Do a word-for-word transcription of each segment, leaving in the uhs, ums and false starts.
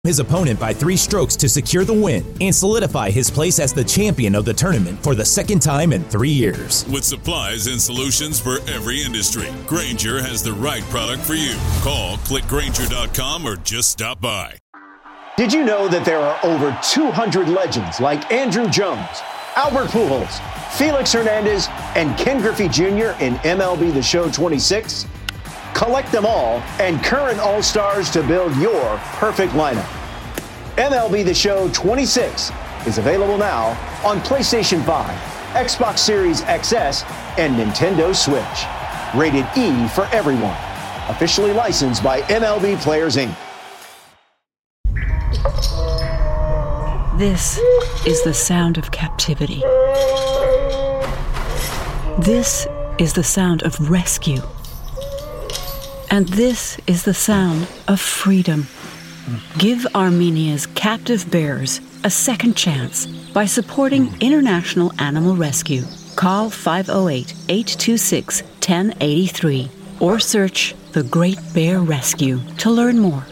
his opponent by three strokes to secure the win and solidify his place as the champion of the tournament for the second time in three years. With supplies and solutions for every industry, Grainger has the right product for you. Call, click Grainger dot com, or just stop by. Did you know that there are over two hundred legends like Andrew Jones, Albert Pujols, Felix Hernandez, and Ken Griffey Junior in M L B The Show twenty-six? Collect them all and current All-Stars to build your perfect lineup. M L B The Show twenty-six is available now on PlayStation five, Xbox Series X S, and Nintendo Switch. Rated E for everyone. Officially licensed by M L B Players, Incorporated. This is the sound of captivity. This is the sound of rescue. And this is the sound of freedom. Give Armenia's captive bears a second chance by supporting International Animal Rescue. Call five oh eight, eight two six, one oh eight three or search The Great Bear Rescue to learn more.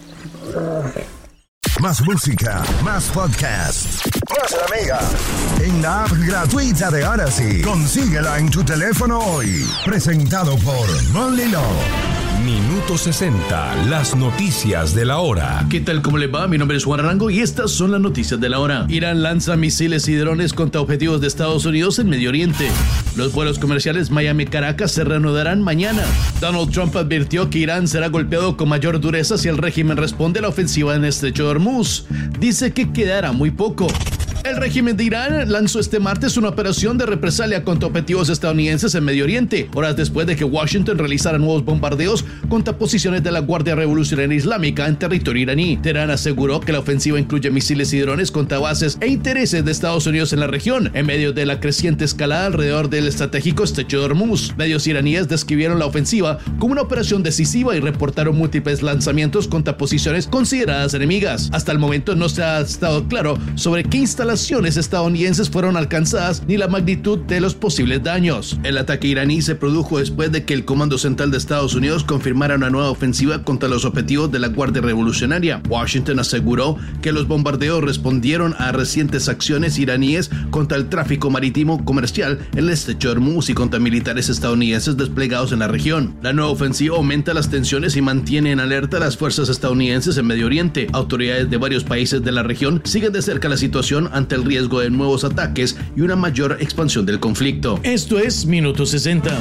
Más música, más podcast, más la Mega. En la app gratuita de Odyssey. Consíguela en tu teléfono hoy. Presentado por Monly Law. Minuto sesenta, las noticias de la hora. ¿Qué tal? ¿Cómo le va? Mi nombre es Juan Arango y estas son las noticias de la hora. Irán lanza misiles y drones contra objetivos de Estados Unidos en Medio Oriente. Los vuelos comerciales Miami-Caracas se reanudarán mañana. Donald Trump advirtió que Irán será golpeado con mayor dureza si el régimen responde a la ofensiva en Estrecho de Hormuz. Dice que quedará muy poco. El régimen de Irán lanzó este martes una operación de represalia contra objetivos estadounidenses en Medio Oriente, horas después de que Washington realizara nuevos bombardeos contra posiciones de la Guardia Revolucionaria Islámica en territorio iraní. Teherán aseguró que la ofensiva incluye misiles y drones contra bases e intereses de Estados Unidos en la región, en medio de la creciente escalada alrededor del estratégico Estrecho de Hormuz. Medios iraníes describieron la ofensiva como una operación decisiva y reportaron múltiples lanzamientos contra posiciones consideradas enemigas. Hasta el momento no se ha estado claro sobre qué instalaciones estadounidenses fueron alcanzadas ni la magnitud de los posibles daños. El ataque iraní se produjo después de que el Comando Central de Estados Unidos confirmara una nueva ofensiva contra los objetivos de la Guardia Revolucionaria. Washington aseguró que los bombardeos respondieron a recientes acciones iraníes contra el tráfico marítimo comercial en el Estrecho de Hormuz y contra militares estadounidenses desplegados en la región. La nueva ofensiva aumenta las tensiones y mantiene en alerta a las fuerzas estadounidenses en Medio Oriente. Autoridades de varios países de la región siguen de cerca la situación ante el riesgo de nuevos ataques y una mayor expansión del conflicto. Esto es Minuto sesenta.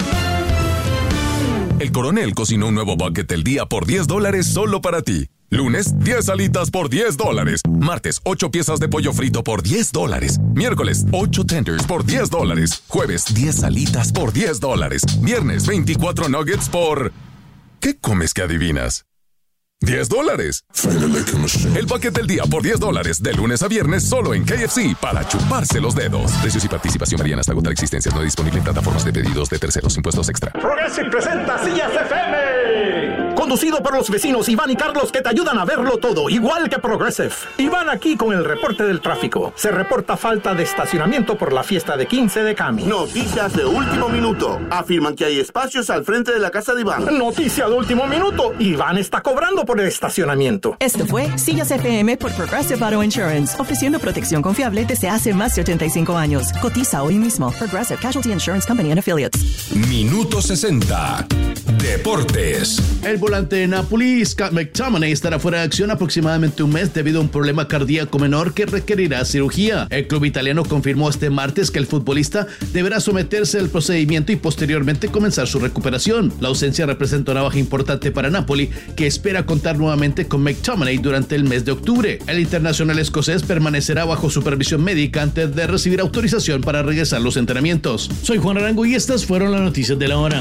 El Coronel cocinó un nuevo bucket del día por diez dólares solo para ti. Lunes, diez alitas por diez dólares. Martes, ocho piezas de pollo frito por diez dólares. Miércoles, ocho tenders por diez dólares. Jueves, diez alitas por diez dólares. Viernes, veinticuatro nuggets por... ¿Qué comes que adivinas? diez dólares. El bucket del día por diez dólares. De lunes a viernes solo en K F C para chuparse los dedos. Precios y participación varían hasta agotar existencias. No disponible en plataformas de pedidos de terceros. Impuestos extra. Progressive presenta Sillas F M. Conducido por los vecinos Iván y Carlos, que te ayudan a verlo todo, igual que Progressive. Iván aquí con el reporte del tráfico. Se reporta falta de estacionamiento por la fiesta de quince de Cami. Noticias de último minuto. Afirman que hay espacios al frente de la casa de Iván. Noticia de último minuto. Iván está cobrando por el estacionamiento. Esto fue Sillas F M por Progressive Auto Insurance, ofreciendo protección confiable desde hace más de ochenta y cinco años. Cotiza hoy mismo. Progressive Casualty Insurance Company and Affiliates. Minuto sesenta. Deportes. El volante de Napoli, Scott McTominay, estará fuera de acción aproximadamente un mes debido a un problema cardíaco menor que requerirá cirugía. El club italiano confirmó este martes que el futbolista deberá someterse al procedimiento y posteriormente comenzar su recuperación. La ausencia representa una baja importante para Napoli, que espera contar nuevamente con McTominay durante el mes de octubre. El internacional escocés permanecerá bajo supervisión médica antes de recibir autorización para regresar a los entrenamientos. Soy Juan Arango y estas fueron las noticias de la hora.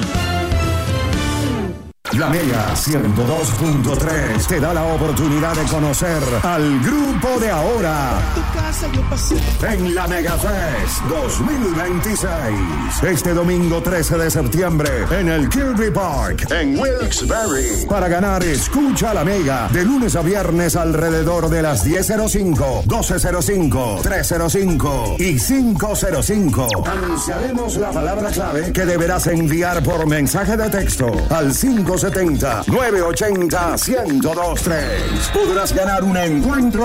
La Mega ciento dos punto tres te da la oportunidad de conocer al grupo de ahora en la Mega Fest dos mil veintiséis. Este domingo trece de septiembre en el Kirby Park en Wilkes-Barre. Para ganar, escucha la Mega de lunes a viernes alrededor de las diez cero cinco, doce cero cinco, tres cero cinco y cinco cero cinco. Anunciaremos la palabra clave que deberás enviar por mensaje de texto al cinco setenta, nueve ochenta, uno cero dos tres. Podrás ganar un encuentro